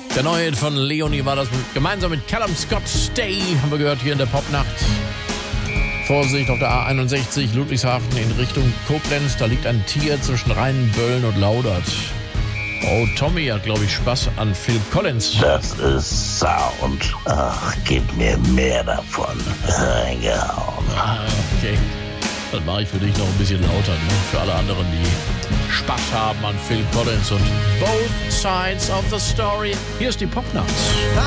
Der neue Hit von Leonie war das gemeinsam mit Callum Scott. Stay haben wir gehört hier in der Popnacht. Vorsicht auf der A61 Ludwigshafen in Richtung Koblenz. Da liegt ein Tier zwischen Rhein, Bölln und Laudert. Oh, Tommy hat, glaube ich, Spaß an Phil Collins. Das ist Sound. Ach, gib mir mehr davon. Reingehauen. Okay. Dann mache ich für dich noch ein bisschen lauter, ne? Für alle anderen, die Spaß haben an Phil Collins und Both Sides of the Story. Hier ist die Popnacht.